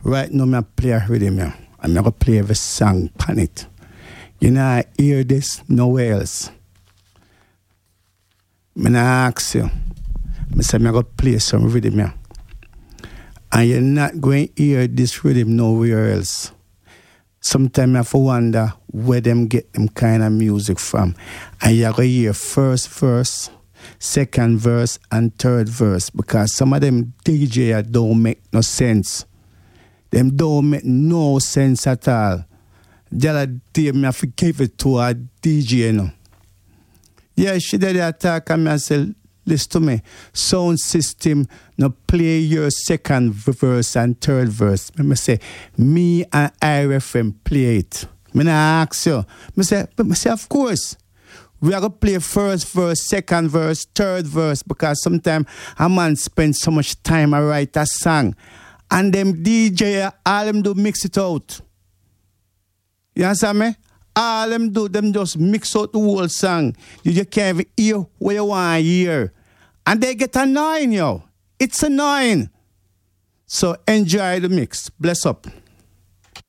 Right now, I play a rhythm. I'm going to play every song on it. You know, I hear this nowhere else. I'm ask you. I say, I'm going to play some rhythm. And you're not going to hear this rhythm nowhere else. Sometimes I have to wonder where them get them kind of music from. And you're going to hear first verse, second verse, and third verse. Because some of them DJ don't make no sense. Them don't make no sense at all. The other day, I have to give it to a DJ, you know. Yeah, she did attack and I said, listen to me. Sound system, now play your second verse and third verse. I say, me and IRFM play it. I ask you. I say, of course. We are going to play first verse, second verse, third verse, because sometimes a man spends so much time to write a song. And them DJ, all them do mix it out. You understand me? All them do, them just mix out the whole song. You just can't even hear what you want to hear. And they get annoying, yo. It's annoying. So enjoy the mix. Bless up.